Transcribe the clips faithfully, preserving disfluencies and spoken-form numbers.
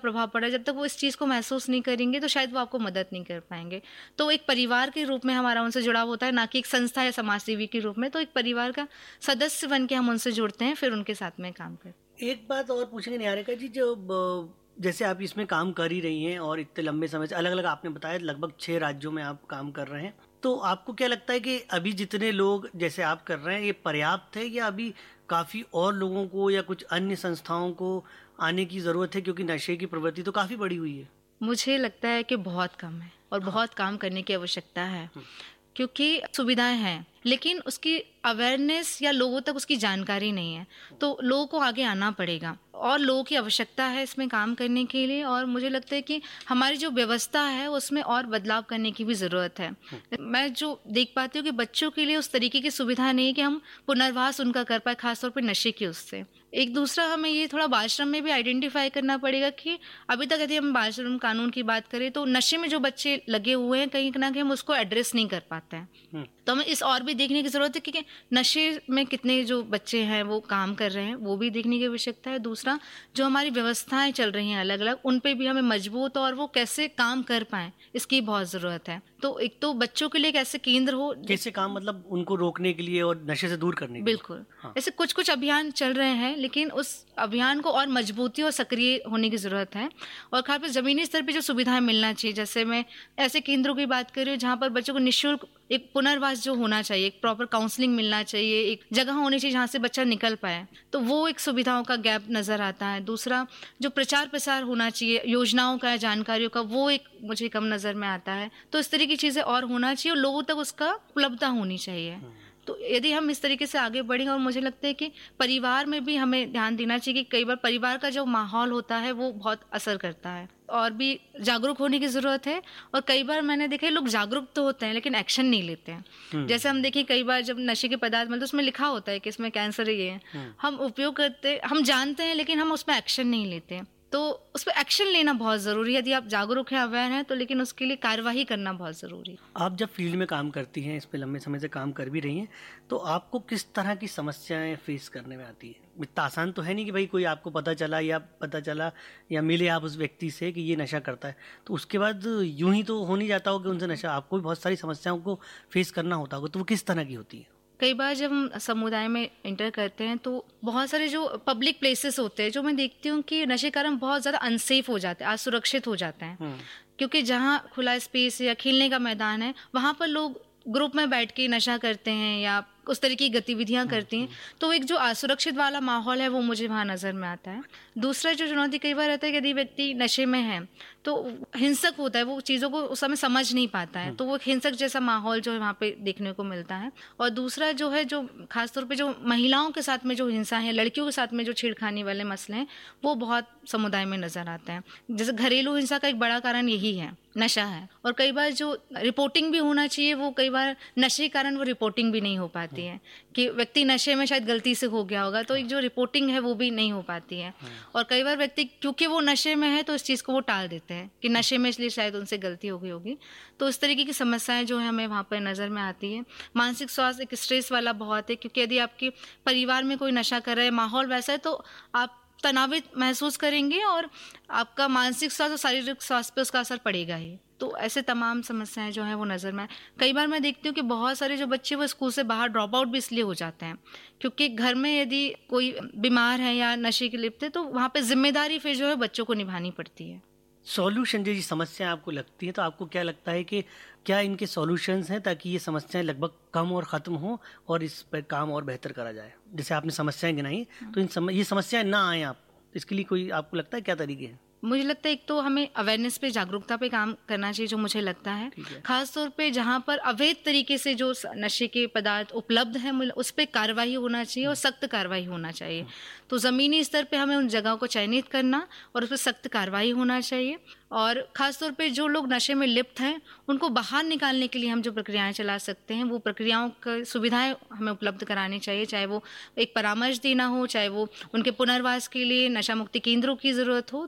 प्रभाव पड़ा है, जब तक वो इस चीज़ को महसूस नहीं करेंगे तो शायद वो आपको मदद नहीं कर पाएंगे। तो एक परिवार के रूप में हमारा उनसे जुड़ाव होता है, ना कि एक संस्था या समाज सेवी के रूप में। तो एक परिवार का सदस्य बन के हम उनसे जुड़ते हैं, फिर उनके साथ में काम करते हैं। एक बात और पूछेंगे निहारिका जी, जो जैसे आप इसमें काम कर ही रही हैं और इतने लंबे समय से अलग अलग आपने बताया लगभग छः राज्यों में आप काम कर रहे हैं, तो आपको क्या लगता है कि अभी जितने लोग जैसे आप कर रहे हैं ये पर्याप्त है, या अभी काफ़ी और लोगों को या कुछ अन्य संस्थाओं को आने की ज़रूरत है, क्योंकि नशे की प्रवृत्ति तो काफ़ी बढ़ी हुई है? मुझे लगता है कि बहुत कम है और हाँ। बहुत काम करने की आवश्यकता है, क्योंकि सुविधाएं हैं लेकिन उसकी अवेयरनेस या लोगों तक उसकी जानकारी नहीं है। तो लोगों को आगे आना पड़ेगा और लोगों की आवश्यकता है इसमें काम करने के लिए। और मुझे लगता है कि हमारी जो व्यवस्था है उसमें और बदलाव करने की भी ज़रूरत है। मैं जो देख पाती हूँ कि बच्चों के लिए उस तरीके की सुविधा नहीं है कि हम पुनर्वास उनका कर पाए, खासतौर पर नशे की उससे। एक दूसरा हमें ये थोड़ा बाल श्रम में भी आइडेंटिफाई करना पड़ेगा कि अभी तक यदि हम बाल श्रम कानून की बात करें तो नशे में जो बच्चे लगे हुए हैं कहीं ना कहीं हम उसको एड्रेस नहीं कर पाते हैं। तो हमें इस और भी देखने की जरूरत है कि नशे में कितने जो बच्चे हैं वो काम कर रहे हैं, वो भी देखने की आवश्यकता है। दूसरा, जो हमारी व्यवस्थाएं चल रही हैं अलग अलग, उन पे भी हमें मजबूत और वो कैसे काम कर पाएं इसकी बहुत ज़रूरत है। तो एक तो बच्चों के लिए एक ऐसे केंद्र हो, कैसे काम मतलब उनको रोकने के लिए और नशे से दूर करने के लिए। बिल्कुल हाँ। ऐसे कुछ कुछ अभियान चल रहे हैं, लेकिन उस अभियान को और मजबूती और सक्रिय होने की ज़रूरत है। और खासकर ज़मीनी स्तर पर जो सुविधाएं मिलना चाहिए, जैसे मैं ऐसे केंद्रों की बात कर रही हूँ जहाँ पर बच्चों को निःशुल्क एक पुनर्वास जो होना चाहिए, एक प्रॉपर काउंसलिंग मिलना चाहिए, एक जगह होनी चाहिए जहाँ से बच्चा निकल पाए, तो वो एक सुविधाओं का गैप नज़र आता है। दूसरा, जो प्रचार प्रसार होना चाहिए योजनाओं का, जानकारियों का, वो एक मुझे कम नज़र में आता है। तो इस तरह की चीज़ें और होना चाहिए और लोगों तक उसका उपलब्धता होनी चाहिए। तो यदि हम इस तरीके से आगे बढ़ेंगे, और मुझे लगता है कि परिवार में भी हमें ध्यान देना चाहिए कि कई बार परिवार का जो माहौल होता है वो बहुत असर करता है, और भी जागरूक होने की ज़रूरत है। और कई बार मैंने देखा है लोग जागरूक तो होते हैं लेकिन एक्शन नहीं लेते हैं। जैसे हम देखिए कई बार जब नशे के पदार्थ मतलब उसमें लिखा होता है कि इसमें कैंसर है, ये हम उपयोग करते, हम जानते हैं, लेकिन हम उसमें एक्शन नहीं लेते। तो उस पर एक्शन लेना बहुत ज़रूरी है। यदि आप जागरूक हैं, अवेयर हैं, तो लेकिन उसके लिए कार्यवाही करना बहुत ज़रूरी है। आप जब फील्ड में काम करती हैं, इस पे लंबे समय से काम कर भी रही हैं, तो आपको किस तरह की समस्याएं फेस करने में आती है? इतना आसान तो है नहीं कि भाई कोई आपको पता चला या पता चला या मिले आप उस व्यक्ति से कि ये नशा करता है, तो उसके बाद यूं ही तो हो नहीं जाता हो कि उनसे नशा, आपको भी बहुत सारी समस्याओं को फेस करना होता होगा, तो वो किस तरह की होती है? कई बार जब हम समुदाय में इंटर करते हैं तो बहुत सारे जो पब्लिक प्लेसेस होते हैं, जो मैं देखती हूँ कि नशे कारण बहुत ज़्यादा अनसेफ हो जाते हैं, असुरक्षित हो जाते हैं। क्योंकि जहाँ खुला स्पेस या खेलने का मैदान है, वहाँ पर लोग ग्रुप में बैठ के नशा करते हैं या उस तरह की गतिविधियां करती हैं, तो एक जो असुरक्षित वाला माहौल है वो मुझे वहाँ नज़र में आता है। दूसरा जो चुनौती कई बार रहता है कि यदि व्यक्ति नशे में है तो हिंसक होता है, वो चीज़ों को उस समय समझ नहीं पाता है, तो वो हिंसक जैसा माहौल जो है वहाँ पे देखने को मिलता है। और दूसरा जो है, जो खासतौर पे जो महिलाओं के साथ में जो हिंसा है, लड़कियों के साथ में जो छेड़खानी वाले मसले हैं, वो बहुत समुदाय में नज़र आते हैं। जैसे घरेलू हिंसा का एक बड़ा कारण यही है, नशा है। और कई बार जो रिपोर्टिंग भी होना चाहिए, वो कई बार नशे के कारण वो रिपोर्टिंग भी नहीं हो पाती है कि व्यक्ति नशे में शायद गलती से हो गया होगा, तो एक जो रिपोर्टिंग है वो भी नहीं हो पाती है। और कई बार व्यक्ति क्योंकि वो नशे में है तो इस चीज़ को वो टाल देते हैं कि नशे में इसलिए शायद उनसे गलती हो गई होगी। तो इस तरीके की समस्याएं जो है हमें वहाँ पर नज़र में आती है। मानसिक स्वास्थ्य एक स्ट्रेस वाला बहुत है, क्योंकि यदि आपके परिवार में कोई नशा कर रहा है, माहौल वैसा है, तो आप तनावित महसूस करेंगे और आपका मानसिक स्वास्थ्य और शारीरिक स्वास्थ्य पे उसका असर पड़ेगा ही। तो ऐसे तमाम समस्याएं जो हैं वो नज़र में। कई बार मैं देखती हूँ कि बहुत सारे जो बच्चे वो स्कूल से बाहर ड्रॉप आउट भी इसलिए हो जाते हैं क्योंकि घर में यदि कोई बीमार है या नशे के लिप्त है, तो वहाँ पे जिम्मेदारी फिर जो है बच्चों को निभानी पड़ती है। सॉल्यूशन जो समस्या आपको लगती है, तो आपको क्या लगता है कि क्या इनके सॉल्यूशंस हैं ताकि ये समस्याएं लगभग कम और ख़त्म हो और इस पर काम और बेहतर करा जाए? जैसे आपने समस्याएं गिनाई, तो इन सम, ये समस्याएं ना आए आप, इसके लिए कोई आपको लगता है क्या तरीके हैं? मुझे लगता है एक तो हमें अवेयरनेस पे, जागरूकता पे काम करना चाहिए, जो मुझे लगता है खास तौर पे जहाँ पर अवैध तरीके से जो नशे के पदार्थ उपलब्ध हैं उस पर कार्रवाई होना चाहिए और सख्त कार्रवाई होना चाहिए। तो ज़मीनी स्तर पे हमें उन जगहों को चयनित करना और उस पर सख्त कार्रवाई होना चाहिए। और ख़ास तौर पे जो लोग नशे में लिप्त हैं उनको बाहर निकालने के लिए हम जो प्रक्रियाएं चला सकते हैं, वो प्रक्रियाओं की सुविधाएं हमें उपलब्ध करानी चाहिए, चाहे वो एक परामर्श देना हो, चाहे वो उनके पुनर्वास के लिए नशा मुक्ति केंद्रों की ज़रूरत हो। ऐसे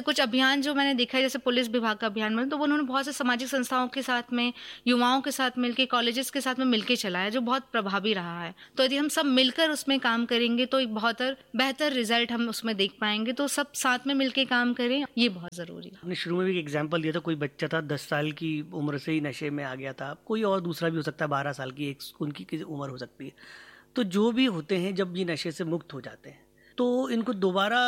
कुछ अभियान जो मैंने देखा है, जैसे पुलिस विभाग का अभियान में, तो उन्होंने बहुत से सामाजिक संस्थाओं के साथ में, युवाओं के साथ मिलकर, कॉलेजेस के साथ में मिलकर चलाया, जो बहुत प्रभावी रहा है। तो यदि हम सब मिलकर उसमें काम करेंगे तो एक बहुत बेहतर रिजल्ट हम उसमें देख पाएंगे। तो सब साथ में मिलकर काम करें, ये बहुत ज़रूरी है। आपने शुरू में भी एक एग्जाम्पल दिया था, कोई बच्चा था दस साल की उम्र से ही नशे में आ गया था, कोई और दूसरा भी हो सकता है, बारह साल की एक उनकी उम्र हो सकती है। तो जो भी होते हैं, जब ये नशे से मुक्त हो जाते हैं तो इनको दोबारा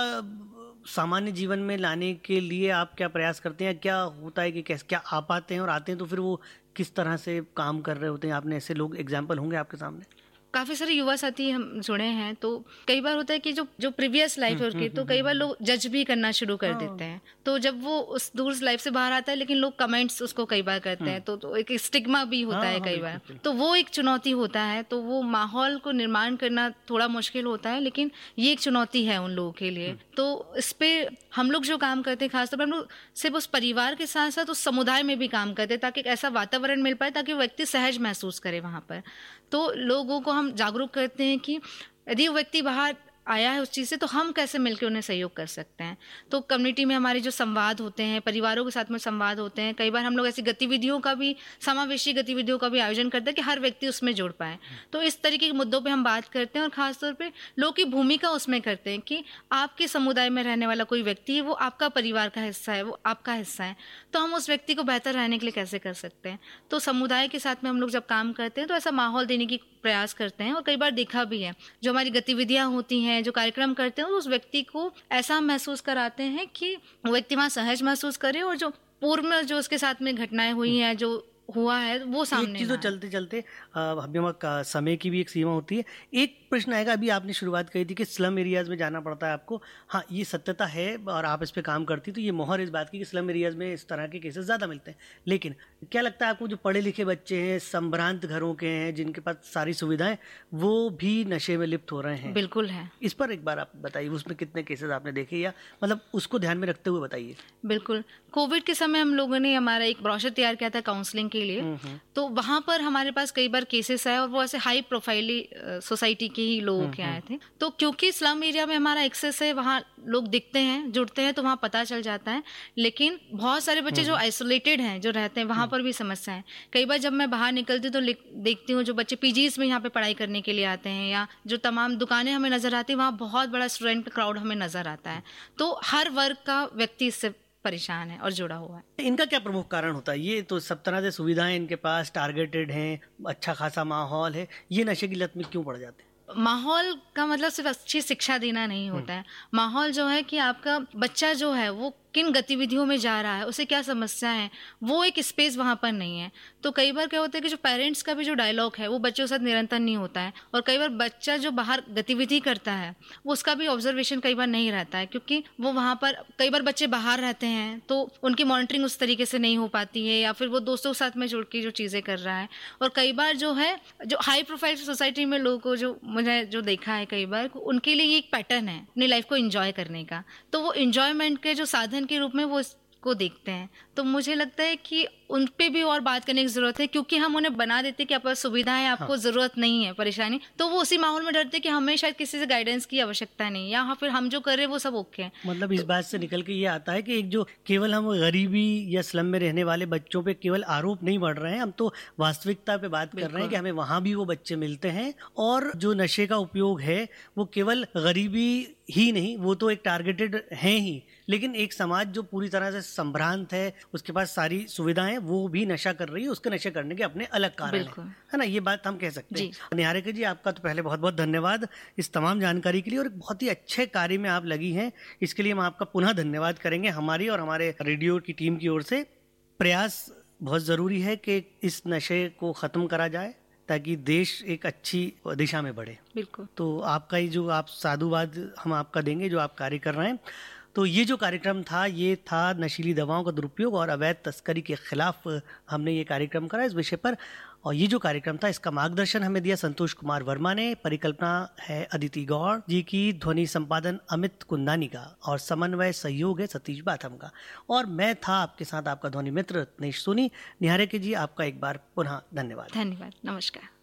सामान्य जीवन में लाने के लिए आप क्या प्रयास करते हैं? क्या होता है कि कैसे, क्या आ पाते हैं और आते हैं तो फिर वो किस तरह से काम कर रहे होते हैं? आपने ऐसे लोग एग्जाम्पल होंगे आपके सामने? काफ़ी सारे युवा साथी हम जुड़े हैं, तो कई बार होता है कि जो जो प्रीवियस लाइफ है उसकी, तो कई बार लोग जज भी करना शुरू कर देते हैं। तो जब वो उस दूर लाइफ से बाहर आता है, लेकिन लोग कमेंट्स उसको कई बार करते हैं, तो, तो एक स्टिग्मा भी होता है कई बार। तो वो एक चुनौती होता है। तो वो माहौल को निर्माण करना थोड़ा मुश्किल होता है, लेकिन ये एक चुनौती है उन लोगों के लिए। तो इस पे हम लोग जो काम करते हैं, खासतौर पर हम लोग सिर्फ उस परिवार के साथ साथ उस समुदाय में भी काम करते हैं, ताकि एक ऐसा वातावरण मिल पाए ताकि व्यक्ति सहज महसूस करे वहाँ पर। तो लोगों को हम जागरूक करते हैं कि यदि वो व्यक्ति बाहर आया है उस चीज़ से, तो हम कैसे मिलकर उन्हें सहयोग कर सकते हैं। तो कम्युनिटी में हमारे जो संवाद होते हैं, परिवारों के साथ में संवाद होते हैं, कई बार हम लोग ऐसी गतिविधियों का भी, समावेशी गतिविधियों का भी आयोजन करते हैं कि हर व्यक्ति उसमें जुड़ पाए। तो इस तरीके के मुद्दों पे हम बात करते हैं, और ख़ासतौर पे लोगों की भूमिका उसमें करते हैं कि आपके समुदाय में रहने वाला कोई व्यक्ति है, वो आपका परिवार का हिस्सा है, वो आपका हिस्सा है, तो हम उस व्यक्ति को बेहतर रहने के लिए कैसे कर सकते हैं। तो समुदाय के साथ में हम लोग जब काम करते हैं तो ऐसा माहौल देने की प्रयास करते हैं। और कई बार देखा भी है, जो हमारी गतिविधियां होती हैं, जो कार्यक्रम करते हैं, उस व्यक्ति को ऐसा महसूस कराते हैं कि वो व्यक्ति वहाँ सहज महसूस करे, और जो पूर्व में जो उसके साथ में घटनाएं हुई हैं, जो हुआ है, वो सामने। एक चीज़ तो चलते चलते हमें समय की भी एक सीमा होती है। एक प्रश्न आएगा, अभी आपने शुरुआत कही थी कि स्लम एरियाज़ में जाना पड़ता है आपको। हाँ, ये सत्यता है और आप इस पे काम करती, तो ये मोहर इस बात की कि स्लम एरियाज़ में इस तरह के केसेस ज़्यादा मिलते हैं। लेकिन क्या लगता है आपको, जो पढ़े लिखे बच्चे हैं, संभ्रांत घरों के हैं, जिनके पास सारी सुविधाएं, वो भी नशे में लिप्त हो रहे हैं? बिल्कुल है। इस पर एक बार आप बताइए, उसमें कितने केसेस आपने देखे, या मतलब उसको ध्यान में रखते हुए बताइए। बिल्कुल, कोविड के समय हम लोगों ने हमारा एक ब्रोशर तैयार किया था काउंसलिंग के लिए, तो वहाँ पर हमारे पास कई बार केसेस आए, और वो ऐसे हाई प्रोफाइल सोसाइटी के ही लोगों के आए थे। तो क्योंकि स्लम एरिया में हमारा एक्सेस है, वहाँ लोग दिखते हैं, जुड़ते हैं, तो वहाँ पता चल जाता है। लेकिन बहुत सारे बच्चे जो आइसोलेटेड हैं, जो रहते हैं, वहाँ पर भी समस्या है। कई बार जब मैं बाहर निकलती हूँ तो देखती हूँ जो बच्चे पीजीज में यहाँ पे पढ़ाई करने के लिए आते हैं, या जो तमाम दुकानें हमें नजर आती हैं, वहाँ बहुत बड़ा स्टूडेंट क्राउड हमें नजर आता है। तो हर वर्ग का व्यक्ति इससे परेशान है और जुड़ा हुआ है। इनका क्या प्रमुख कारण होता है? ये तो सब तरह से सुविधाएं इनके पास, टारगेटेड हैं, अच्छा खासा माहौल है, ये नशे की लत में क्यों पड़ जाते हैं? माहौल का मतलब सिर्फ अच्छी शिक्षा देना नहीं होता है। माहौल जो है कि आपका बच्चा जो है वो किन गतिविधियों में जा रहा है, उसे क्या समस्या है, वो एक स्पेस वहाँ पर नहीं है। तो कई बार क्या होता है कि जो पेरेंट्स का भी जो डायलॉग है वो बच्चों के साथ निरंतर नहीं होता है, और कई बार बच्चा जो बाहर गतिविधि करता है वो उसका भी ऑब्जर्वेशन कई बार नहीं रहता है, क्योंकि वो वहाँ पर, कई बार बच्चे बाहर रहते हैं तो उनकी मॉनिटरिंग उस तरीके से नहीं हो पाती है, या फिर वो दोस्तों के साथ में जुड़ के जो चीज़ें कर रहा है। और कई बार जो है, जो हाई प्रोफाइल सोसाइटी में लोगों को, जो मैंने जो देखा है कई बार, उनके लिए ये एक पैटर्न है अपनी लाइफ को एंजॉय करने का, तो वो एंजॉयमेंट के जो साधन के रूप में वो को देखते हैं। तो मुझे लगता है कि उन पे भी और बात करने की जरूरत है, क्योंकि हम उन्हें बना देते कि आपको सुविधाएं, आपको हाँ। जरूरत नहीं है, परेशानी, तो वो उसी माहौल में डरते कि हमें शायद किसी से गाइडेंस की आवश्यकता नहीं, या फिर हम जो कर रहे हैं वो सब ओके है। मतलब तो, इस बात से निकल के ये आता है कि एक जो केवल हम गरीबी या स्लम में रहने वाले बच्चों पे केवल आरोप नहीं बढ़ रहे हैं, हम तो वास्तविकता पे बात कर रहे हैं कि हमें वहाँ भी वो बच्चे मिलते हैं, और जो नशे का उपयोग है वो केवल गरीबी ही नहीं, वो तो एक टारगेटेड है ही, लेकिन एक समाज जो पूरी तरह से संभ्रांत है, उसके पास सारी सुविधाएं, वो भी नशा कर रही है, उसके नशे करने के अपने अलग कारण है, है ना? ये बात हम कह सकते हैं। निहारिका जी, आपका तो पहले बहुत बहुत धन्यवाद इस तमाम जानकारी के लिए, और एक बहुत ही अच्छे कार्य में आप लगी हैं, इसके लिए हम आपका पुनः धन्यवाद करेंगे हमारी और हमारे रेडियो की टीम की ओर से। प्रयास बहुत ज़रूरी है कि इस नशे को ख़त्म करा जाए, ताकि देश एक अच्छी दिशा में बढ़े। बिल्कुल। तो आपका ही जो आप साधुवाद हम आपका देंगे, जो आप कार्य कर रहे हैं। तो ये जो कार्यक्रम था, ये था नशीली दवाओं का दुरुपयोग और अवैध तस्करी के खिलाफ हमने ये कार्यक्रम करा इस विषय पर, और ये जो कार्यक्रम था इसका मार्गदर्शन हमें दिया संतोष कुमार वर्मा ने, परिकल्पना है अदिति गौड़ जी की, ध्वनि संपादन अमित कुंदानी का, और समन्वय सहयोग है सतीश बाथम का, और मैं था आपके साथ आपका ध्वनि मित्र रत्नेश सोनी। निहारिका जी, आपका एक बार पुनः धन्यवाद। धन्यवाद, नमस्कार।